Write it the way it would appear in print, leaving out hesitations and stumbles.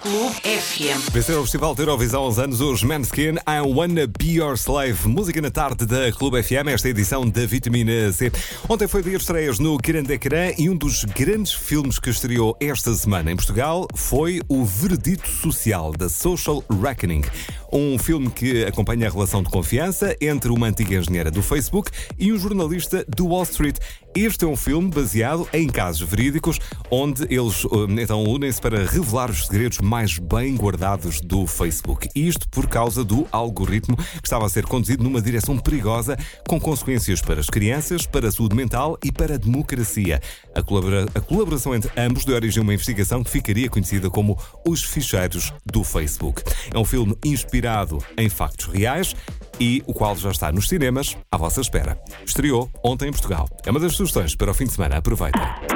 Clube FM. Venceram o Festival da Eurovisão há uns anos os Måneskin, I Wanna Be Your Slave. Música na tarde da Clube FM, esta edição da Vitamina C. Ontem foi dia de estreias no Grande Ecrã e um dos grandes filmes que estreou esta semana em Portugal foi O Veredito Social, da Social Reckoning. Um filme que acompanha a relação de confiança entre uma antiga engenheira do Facebook e um jornalista do Wall Street. Este é um filme baseado em casos verídicos, onde eles então unem-se para revelar os segredos mais bem guardados do Facebook. Isto por causa do algoritmo que estava a ser conduzido numa direção perigosa, com consequências para as crianças, para a saúde mental e para a democracia. A colaboração entre ambos deu origem a uma investigação que ficaria conhecida como Os Ficheiros do Facebook. É um filme inspirado em factos reais e o qual já está nos cinemas à vossa espera. Estreou ontem em Portugal. É uma das sugestões para o fim de semana. Aproveitem.